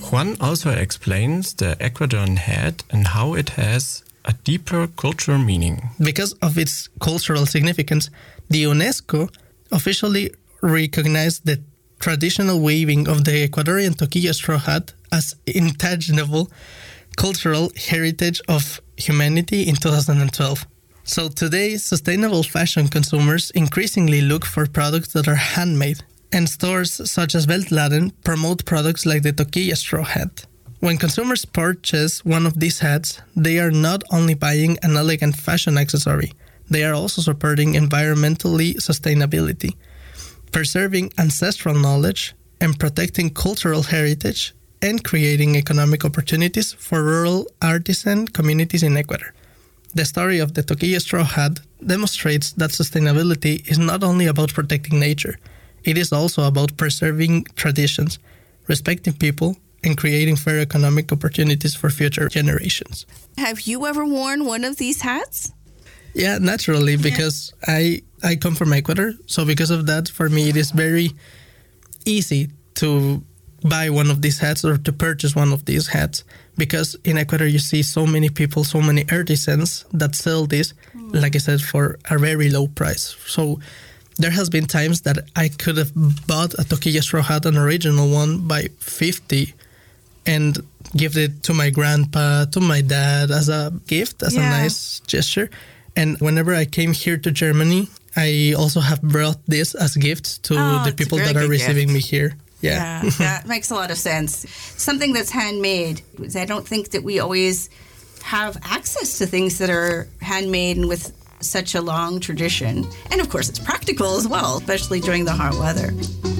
Juan also explains the Ecuadorian hat and how it has a deeper cultural meaning. Because of its cultural significance, the UNESCO officially recognized the traditional waving of the Ecuadorian toquilla straw hat as intangible cultural heritage of humanity in 2012. So today, sustainable fashion consumers increasingly look for products that are handmade, and stores such as Veltladen promote products like the toquilla straw hat. When consumers purchase one of these hats, they are not only buying an elegant fashion accessory, they are also supporting environmentally sustainability, preserving ancestral knowledge, and protecting cultural heritage, and creating economic opportunities for rural artisan communities in Ecuador. The story of the toquilla straw hat demonstrates that sustainability is not only about protecting nature, it is also about preserving traditions, respecting people, and creating fair economic opportunities for future generations. Have you ever worn one of these hats? Yeah, naturally, because I come from Ecuador. So because of that, for me, it is very easy to buy one of these hats or to purchase one of these hats. Because in Ecuador, you see so many people, so many artisans that sell this, like I said, for a very low price. So there has been times that I could have bought a toquilla straw hat, an original one, by $50 and give it to my grandpa, to my dad as a gift, as a nice gesture. And whenever I came here to Germany, I also have brought this as gifts to the people that are receiving me here. Yeah, that makes a lot of sense. Something that's handmade. I don't think that we always have access to things that are handmade and with such a long tradition. And of course, it's practical as well, especially during the hot weather.